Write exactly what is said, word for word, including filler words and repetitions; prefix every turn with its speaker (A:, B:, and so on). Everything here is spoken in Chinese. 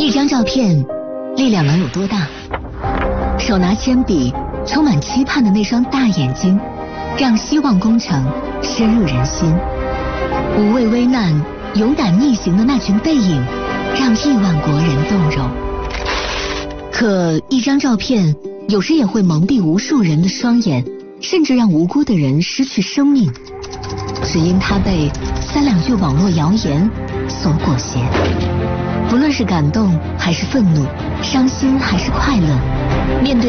A: 一张照片，力量能有多大？手拿铅笔，充满期盼的那双大眼睛，让希望工程深入人心；无畏危难、勇敢逆行的那群背影，让亿万国人动容。可一张照片，有时也会蒙蔽无数人的双眼，甚至让无辜的人失去生命，只因他被三两句网络谣言所裹挟。不论是感动还是愤怒，伤心还是快乐，面对